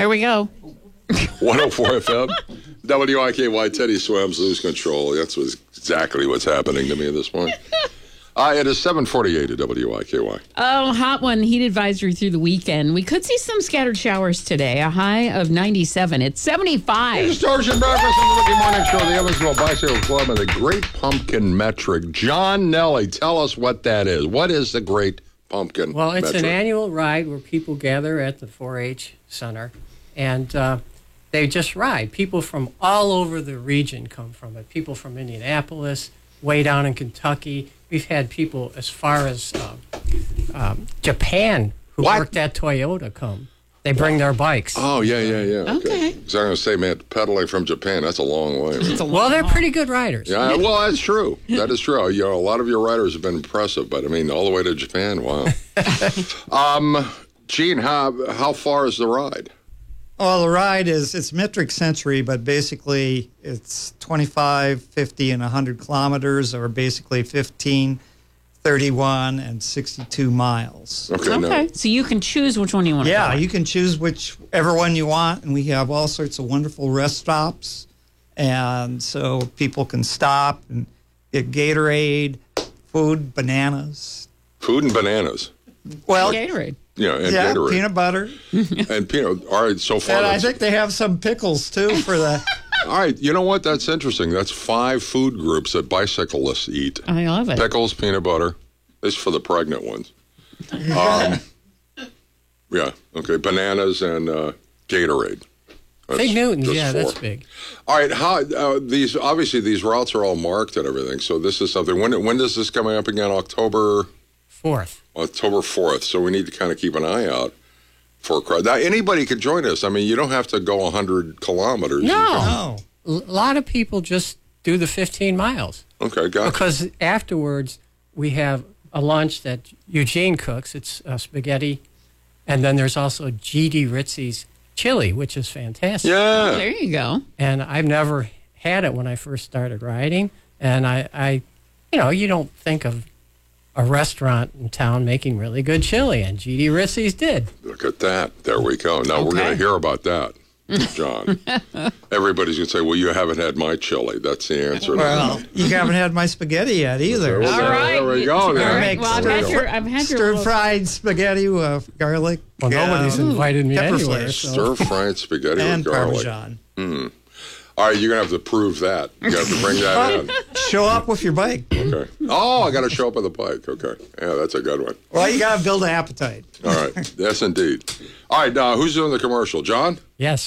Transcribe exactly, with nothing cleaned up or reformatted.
There we go. one oh four F M, W I K Y, Teddy Swims, Lose Control. That's what's exactly what's happening to me this morning. Uh, it is seven forty-eight at W I K Y. Oh, hot one. Heat advisory through the weekend. We could see some scattered showers today. A high of ninety-seven. It's seventy-five. It's Starship Breakfast on the Ricky Morning Show, the Evansville Bicycle Club, and the Great Pumpkin Metric. John Nelly, tell us what that is. What is the Great Pumpkin Well, it's Metric? an annual ride where people gather at the four H Center, and uh, they just ride. People from all over the region come from it. People from Indianapolis, way down in Kentucky. We've had people as far as uh, um, Japan who What? worked at Toyota come. They bring their bikes. Oh, yeah, yeah, yeah. Okay. So I'm going to say, man, pedaling from Japan, that's a long way. Man. It's a Well, they're long pretty good riders. Yeah, well, that's true. That is true. You know, a lot of your riders have been impressive, but I mean, all the way to Japan, wow. um, Gene, how how far is the ride? Well, the ride is, it's metric century, but basically it's twenty-five, fifty, and one hundred kilometers, or basically fifteen, thirty-one, and sixty-two miles. Okay, Okay. no. So you can choose which one you want to Yeah, go. you can choose whichever one you want, and we have all sorts of wonderful rest stops, and so people can stop and get Gatorade, food, bananas. Food and bananas. Well, Gatorade. Yeah, and yeah, Gatorade. peanut butter. And peanut. All right, so far. And I that's- think they have some pickles, too, for the... all right, you know what? That's interesting. That's five food groups that bicyclists eat. I love it. Pickles, peanut butter. This is for the pregnant ones. Um, yeah, okay. Bananas and uh, Gatorade. That's Big Newtons, just yeah, four. that's big. All right, how uh, these obviously these routes are all marked and everything. So this is something. When when does this coming up again? October Fourth. October fourth. So we need to kind of keep an eye out for a crowd. Now anybody can join us. I mean, you don't have to go one hundred kilometers. You No. Oh, A lot of people just do the fifteen miles. can- okay, got it. Because afterwards, we have a lunch that Eugene cooks. It's uh, spaghetti. And then there's also G D Ritzy's chili, which is fantastic. Yeah. There you go. And I've never had it when I first started riding. And I, I, you know, you don't think of a restaurant in town making really good chili. And G D Ritzy's did. Look at that. There we go. Now we're Okay. going to hear about that, John. Everybody's going to say, well, you haven't had my chili. That's the answer. well, you haven't had my spaghetti yet either. Well, All there- right. there we go. All There. right. Well, I've There we had go. your, I've had your Stir little- fried spaghetti with garlic. Well, nobody's um, invited me pepper anywhere. flakes. So. Stir-fried spaghetti and with garlic. Parmesan. All right, you're going to have to prove that. You have to bring that in. Show up with your bike. Okay. Oh, I got to show up on the bike. Okay. Yeah, that's a good one. Well, you got to build an appetite. All right. Yes, indeed. All right, uh, who's doing the commercial? John? Yes.